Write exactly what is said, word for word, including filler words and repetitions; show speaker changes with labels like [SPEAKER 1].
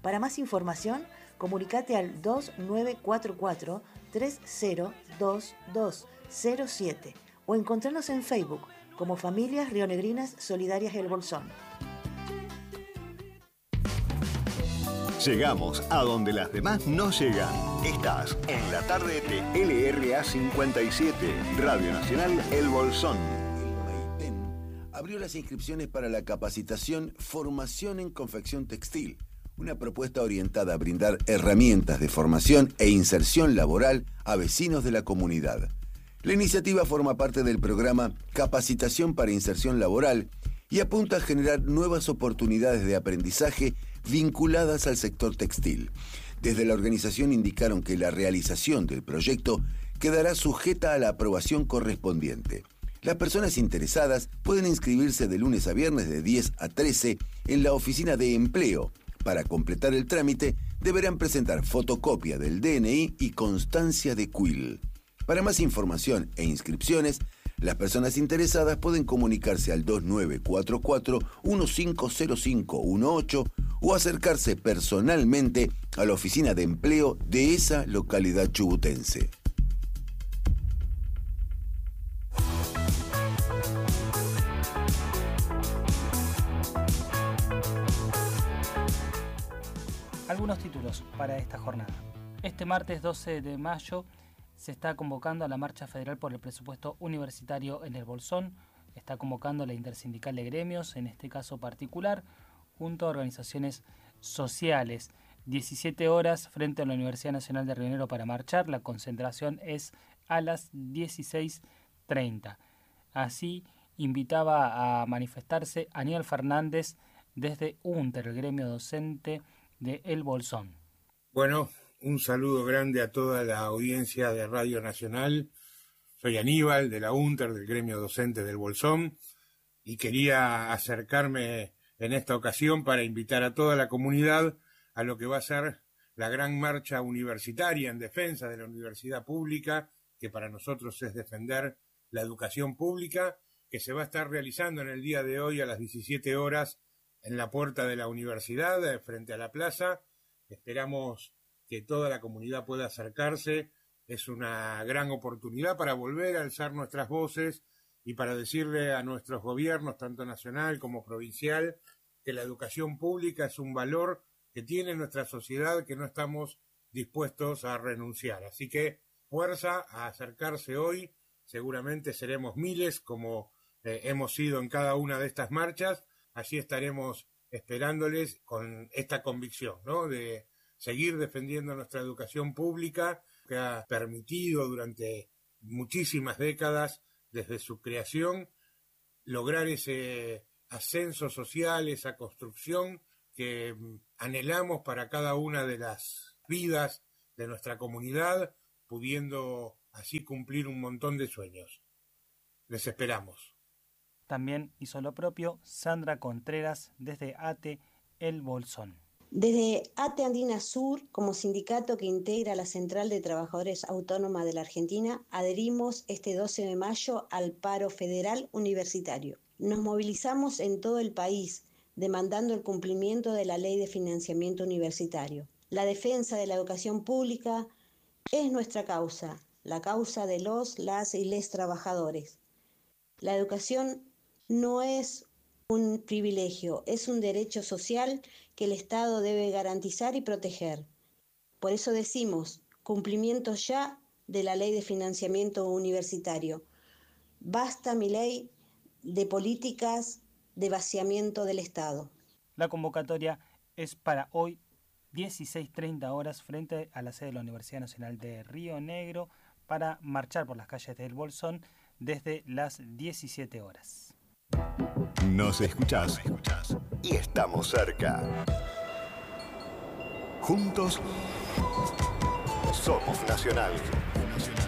[SPEAKER 1] Para más información, comunicate al dos nueve cuatro cuatro, tres cero dos dos cero siete o encontrarnos en Facebook como Familias Rionegrinas Solidarias El Bolsón.
[SPEAKER 2] Llegamos a donde las demás no llegan. Estás en la tarde de L R A cincuenta y siete, Radio Nacional El Bolsón.
[SPEAKER 3] El Maipén abrió las inscripciones para la capacitación Formación en Confección Textil, una propuesta orientada a brindar herramientas de formación e inserción laboral a vecinos de la comunidad. La iniciativa forma parte del programa Capacitación para Inserción Laboral y apunta a generar nuevas oportunidades de aprendizaje vinculadas al sector textil. Desde la organización indicaron que la realización del proyecto quedará sujeta a la aprobación correspondiente. Las personas interesadas pueden inscribirse de lunes a viernes de diez a trece en la oficina de empleo. Para completar el trámite, deberán presentar fotocopia del D N I y constancia de C U I L. Para más información e inscripciones, las personas interesadas pueden comunicarse al dos nueve cuatro cuatro, uno cinco cero cinco uno ocho o acercarse personalmente a la oficina de empleo de esa localidad chubutense.
[SPEAKER 4] Algunos títulos para esta jornada. Este martes doce de mayo se está convocando a la Marcha Federal por el Presupuesto Universitario en el Bolsón. Está convocando la Intersindical de Gremios, en este caso particular, junto a organizaciones sociales. diecisiete horas frente a la Universidad Nacional de Río Negro para marchar. La concentración es a las dieciséis treinta. Así invitaba a manifestarse Aníbal Fernández desde UNTER, el gremio docente de El Bolsón.
[SPEAKER 5] Bueno, un saludo grande a toda la audiencia de Radio Nacional. Soy Aníbal de la UNTER, del gremio docente del Bolsón, y quería acercarme en esta ocasión para invitar a toda la comunidad a lo que va a ser la gran marcha universitaria en defensa de la universidad pública, que para nosotros es defender la educación pública, que se va a estar realizando en el día de hoy a las diecisiete horas en la puerta de la universidad, frente a la plaza. Esperamos que toda la comunidad pueda acercarse. Es una gran oportunidad para volver a alzar nuestras voces y para decirle a nuestros gobiernos, tanto nacional como provincial, que la educación pública es un valor que tiene nuestra sociedad que no estamos dispuestos a renunciar. Así que fuerza a acercarse hoy. Seguramente seremos miles, como eh, hemos sido en cada una de estas marchas. Allí estaremos esperándoles con esta convicción, ¿no?, de seguir defendiendo nuestra educación pública, que ha permitido durante muchísimas décadas, desde su creación, lograr ese ascenso social, esa construcción que anhelamos para cada una de las vidas de nuestra comunidad, pudiendo así cumplir un montón de sueños. Les esperamos.
[SPEAKER 4] También hizo lo propio Sandra Contreras desde ATE El Bolsón.
[SPEAKER 6] Desde ATE Andina Sur, como sindicato que integra la Central de Trabajadores Autónoma de la Argentina, adherimos este doce de mayo al paro federal universitario. Nos movilizamos en todo el país, demandando el cumplimiento de la Ley de Financiamiento Universitario. La defensa de la educación pública es nuestra causa, la causa de los, las y les trabajadores. La educación no es un privilegio, es un derecho social que el Estado debe garantizar y proteger. Por eso decimos, cumplimiento ya de la Ley de Financiamiento Universitario. Basta, mi ley, de políticas de vaciamiento del Estado.
[SPEAKER 4] La convocatoria es para hoy, dieciséis treinta horas, frente a la sede de la Universidad Nacional de Río Negro, para marchar por las calles del Bolsón desde las diecisiete horas.
[SPEAKER 2] Nos escuchás, Nos escuchás y estamos cerca. Juntos somos Nacional. Nacional.